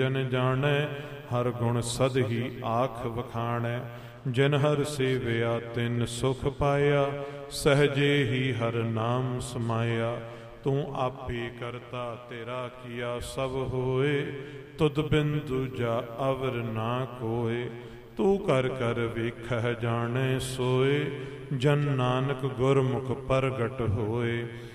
ਜਨ ਜਾਣੈ ਹਰ ਗੁਣ ਸਦ ਹੀ ਆਖ ਵਖਾਣੈ। ਜਿਨ ਹਰ ਸੇਵਿਆ ਤਿਨ ਸੁਖ ਪਾਇਆ, ਸਹਜੇ ਹੀ ਹਰ ਨਾਮ ਸਮਾਇਆ। ਤੂੰ ਆਪੇ ਕਰਤਾ ਤੇਰਾ ਕੀਆ ਸਭ ਹੋਏ, ਤੁਧ ਬਿਨ ਦੂਜਾ ਅਵਰ ਨਾ ਕੋਏ। ਤੂੰ ਕਰ ਕਰ ਵੇਖਹਿ ਜਾਣੈ ਸੋਏ, ਜਨ ਨਾਨਕ ਗੁਰਮੁਖ ਪ੍ਰਗਟ ਹੋਏ।